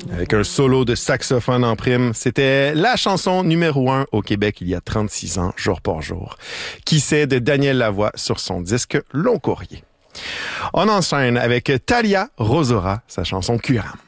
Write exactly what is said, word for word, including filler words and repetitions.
Avec un solo de saxophone en prime, c'était la chanson numéro un au Québec il y a trente-six ans, jour pour jour. Qui sait de Daniel Lavoie sur son disque Long Courrier. On enchaîne avec Thalia Rosora, sa chanson Curam.